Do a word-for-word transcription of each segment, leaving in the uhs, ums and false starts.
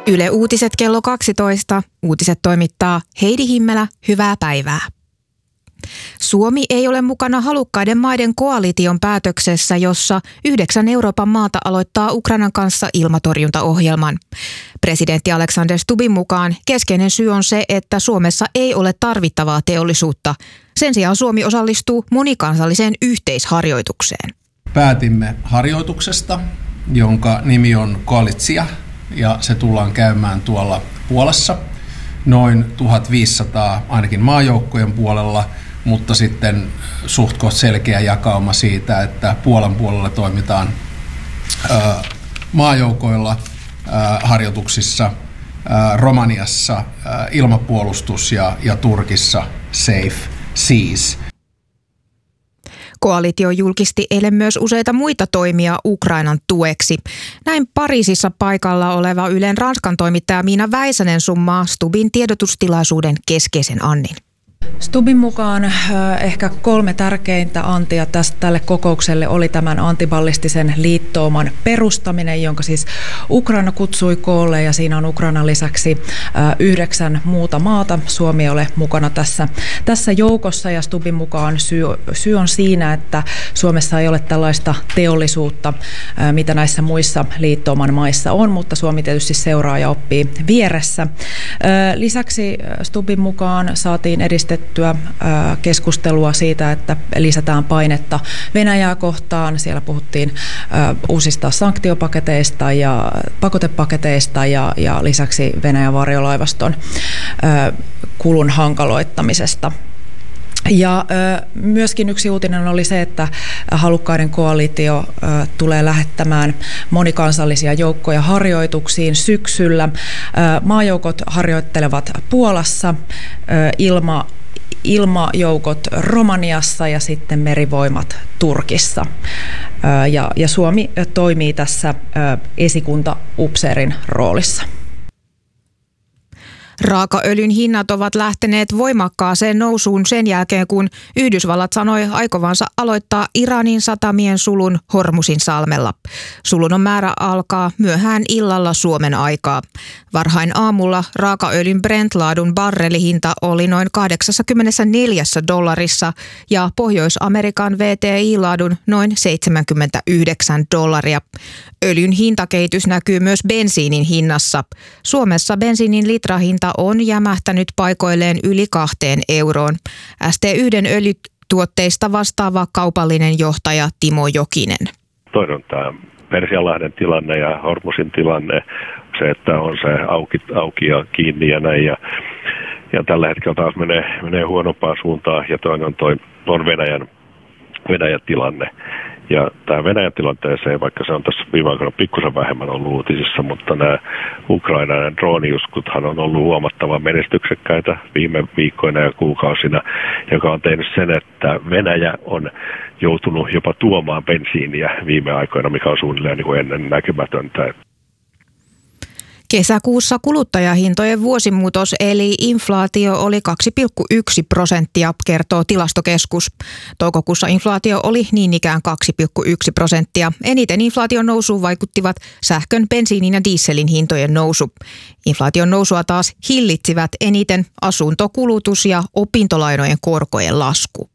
Yle Uutiset kello kaksitoista. Uutiset toimittaa Heidi Himmelä. Hyvää päivää. Suomi ei ole mukana halukkaiden maiden koalition päätöksessä, jossa yhdeksän Euroopan maata aloittaa Ukrainan kanssa ilmatorjuntaohjelman. Presidentti Alexander Stubbin mukaan keskeinen syy on se, että Suomessa ei ole tarvittavaa teollisuutta. Sen sijaan Suomi osallistuu monikansalliseen yhteisharjoitukseen. Päätimme harjoituksesta, jonka nimi on Koalitsia, ja se tullaan käymään tuolla Puolassa. Noin tuhatviisisataa ainakin maajoukkojen puolella, mutta sitten suhtkoht selkeä jakauma siitä, että Puolan puolella toimitaan ää, maajoukoilla ää, harjoituksissa, ää, Romaniassa ää, ilmapuolustus ja, ja Turkissa Safe Seas. Koalitio julkisti eilen myös useita muita toimia Ukrainan tueksi. Näin Pariisissa paikalla oleva Ylen Ranskan toimittaja Miina Väisänen summaa Stubbin tiedotustilaisuuden keskeisen annin. Stubbin mukaan äh, ehkä kolme tärkeintä antia tästä, tälle kokoukselle oli tämän antiballistisen liittouman perustaminen, jonka siis Ukraina kutsui koolle, ja siinä on Ukrainan lisäksi äh, yhdeksän muuta maata. Suomi ei ole mukana tässä, tässä joukossa, ja Stubbin mukaan syy, syy on siinä, että Suomessa ei ole tällaista teollisuutta, äh, mitä näissä muissa liittouman maissa on, mutta Suomi tietysti seuraa ja oppii vieressä. Äh, lisäksi Stubbin mukaan saatiin edistettyä keskustelua siitä, että lisätään painetta Venäjää kohtaan. Siellä puhuttiin uusista sanktiopaketeista ja pakotepaketeista ja, ja lisäksi Venäjän varjolaivaston kulun hankaloittamisesta. Ja ö, myöskin yksi uutinen oli se, että halukkaiden koalitio ö, tulee lähettämään monikansallisia joukkoja harjoituksiin syksyllä. Ö, maajoukot harjoittelevat Puolassa, ö, ilma, ilmajoukot Romaniassa ja sitten merivoimat Turkissa. Ö, ja, ja Suomi toimii tässä ö, esikuntaupseerin roolissa. Raakaöljyn hinnat ovat lähteneet voimakkaaseen nousuun sen jälkeen, kun Yhdysvallat sanoi aikovansa aloittaa Iranin satamien sulun Hormusin salmella. Sulun on määrä alkaa myöhään illalla Suomen aikaa. Varhain aamulla raakaöljyn Brent-laadun barrelihinta oli noin kahdeksankymmentäneljä dollarissa ja Pohjois-Amerikan V T I-laadun noin seitsemänkymmentäyhdeksän dollaria. Öljyn hintakehitys näkyy myös bensiinin hinnassa. Suomessa bensiinin litrahinta on jämähtänyt paikoilleen yli kahteen euroon. S T yksi öljytuotteista vastaava kaupallinen johtaja Timo Jokinen. Toinen on tämä Persianlahden tilanne ja Hormusin tilanne, se, että on se auki, auki ja kiinni ja näin. Ja, ja tällä hetkellä taas menee, menee huonompaan suuntaan, ja toinen on, toi, on Venäjän, Venäjän tilanne. Ja tämä Venäjän tilanteeseen, vaikka se on tässä viime aikoina pikkusen vähemmän ollut uutisissa, mutta nämä Ukrainan drooniuskuthan on ollut huomattavan menestyksekkäitä viime viikkoina ja kuukausina, joka on tehnyt sen, että Venäjä on joutunut jopa tuomaan bensiiniä viime aikoina, mikä on suunnilleen niin kuin ennen näkymätöntä. Kesäkuussa kuluttajahintojen vuosimuutos eli inflaatio oli kaksi pilkku yksi prosenttia, kertoo Tilastokeskus. Toukokuussa inflaatio oli niin ikään kaksi pilkku yksi prosenttia. Eniten inflaation nousuun vaikuttivat sähkön, bensiinin ja dieselin hintojen nousu. Inflaation nousua taas hillitsivät eniten asuntokulutus ja opintolainojen korkojen lasku.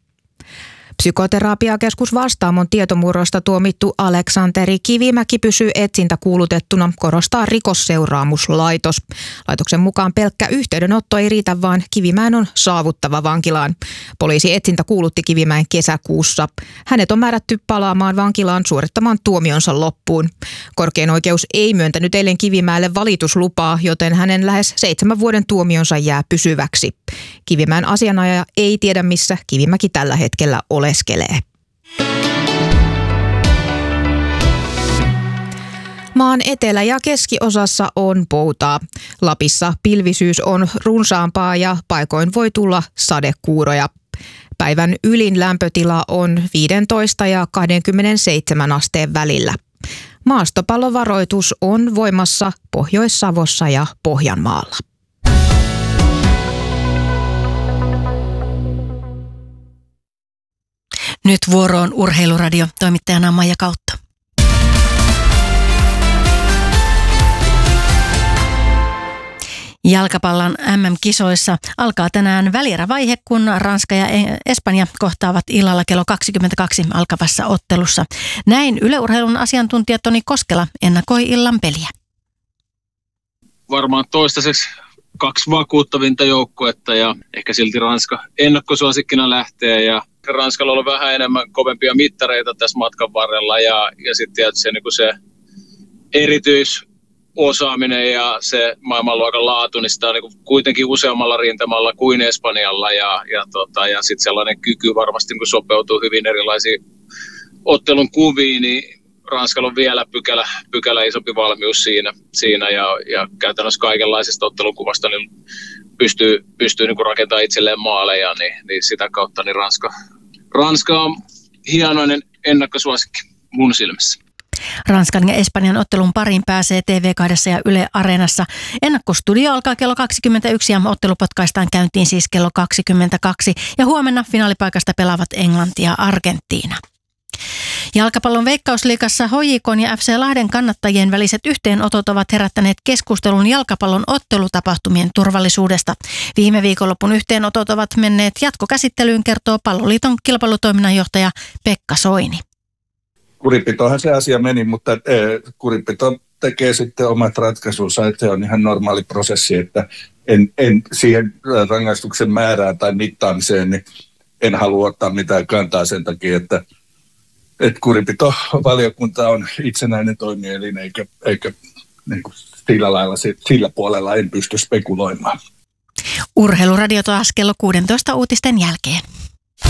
Psykoterapiakeskus Vastaamon tietomurroista tuomittu Aleksanteri Kivimäki pysyy etsintäkuulutettuna, korostaa rikosseuraamuslaitos. Laitoksen mukaan pelkkä yhteydenotto ei riitä, vaan Kivimäen on saavuttava vankilaan. Poliisi etsintä kuulutti Kivimäen kesäkuussa. Hänet on määrätty palaamaan vankilaan suorittamaan tuomionsa loppuun. Korkein oikeus ei myöntänyt eilen Kivimäelle valituslupaa, joten hänen lähes seitsemän vuoden tuomionsa jää pysyväksi. Kivimäen asianajaja ei tiedä, missä Kivimäki tällä hetkellä oleskelee. Maan etelä- ja keskiosassa on poutaa. Lapissa pilvisyys on runsaampaa ja paikoin voi tulla sadekuuroja. Päivän ylin lämpötila on viisitoista ja kaksikymmentäseitsemän asteen välillä. Maastopallovaroitus on voimassa Pohjois-Savossa ja Pohjanmaalla. Nyt vuoroon Urheiluradio, toimittajana Maija Kautta. Jalkapallon äm äm-kisoissa alkaa tänään välierävaihe, kun Ranska ja Espanja kohtaavat illalla kello kaksikymmentäkaksi alkavassa ottelussa. Näin Yle Urheilun asiantuntija Toni Koskela ennakoi illan peliä. Varmaan toistaiseksi kaksi vakuuttavinta joukkuetta ja ehkä silti Ranska ennakkosuosikkina lähtee ja Ranskalla on vähän enemmän kovempia mittareita tässä matkan varrella ja, ja sitten tietysti niin se erityisosaaminen ja se maailmanluokan laatu, niin sitä on niin kuitenkin useammalla rintamalla kuin Espanjalla ja, ja, tota, ja sitten sellainen kyky varmasti niin sopeutuu hyvin erilaisiin ottelun kuviin, niin Ranskalla on vielä pykälä, pykälä isompi valmius siinä, siinä ja, ja käytännössä kaikenlaisesta ottelukuvasta niin pystyy, pystyy niin kuin rakentamaan itselleen maaleja, niin, niin sitä kautta niin Ranska, Ranska on hienoinen ennakkosuosikki mun silmissä. Ranskan ja Espanjan ottelun pariin pääsee T V kahdessa ja Yle Areenassa. Ennakkostudio alkaa kello kaksikymmentäyksi ja ottelu potkaistaan käyntiin siis kello kaksikymmentäkaksi. Ja huomenna finaalipaikasta pelaavat Englanti ja Argentiina. Jalkapallon Veikkausliigassa H J K:n ja F C Lahden kannattajien väliset yhteenotot ovat herättäneet keskustelun jalkapallon ottelutapahtumien turvallisuudesta. Viime viikonlopun yhteenotot ovat menneet jatkokäsittelyyn, kertoo Palloliiton kilpailutoiminnanjohtaja Pekka Soini. Kurinpitohan se asia meni, mutta eh, kurinpito tekee sitten omat ratkaisunsa, että se on ihan normaali prosessi, että en, en siihen rangaistuksen määrään tai mittaamiseen, niin en halua ottaa mitään kantaa sen takia, että että kurinpitovaliokunta on itsenäinen toimielin, eikä, eikä niin kuin sillä lailla, sillä puolella en pysty spekuloimaan. Urheiluradio taas kello kuusitoista uutisten jälkeen.